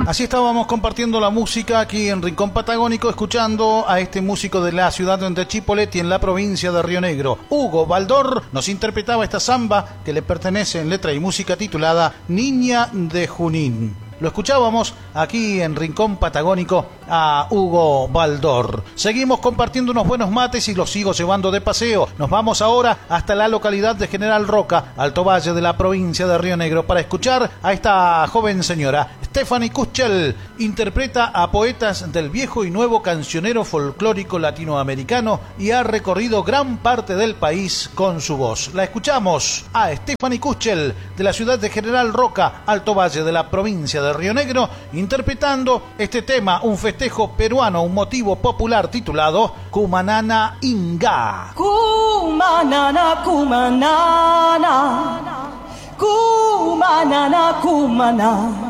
Así estábamos compartiendo la música aquí en Rincón Patagónico, escuchando a este músico de la ciudad de Chipoleti, en la provincia de Río Negro. Hugo Baldor nos interpretaba esta samba que le pertenece en letra y música titulada Niña de Junín. Lo escuchábamos aquí en Rincón Patagónico a Hugo Baldor. Seguimos compartiendo unos buenos mates y los sigo llevando de paseo. Nos vamos ahora hasta la localidad de General Roca, Alto Valle de la provincia de Río Negro, para escuchar a esta joven señora. Stephanie Kuschel interpreta a poetas del viejo y nuevo cancionero folclórico latinoamericano y ha recorrido gran parte del país con su voz. La escuchamos a Stephanie Kuschel de la ciudad de General Roca, Alto Valle de la provincia de Río Negro, interpretando este tema, un festejo peruano, un motivo popular titulado Cumanana Inga. Cumanana, cumanana, cumanana, cumanana.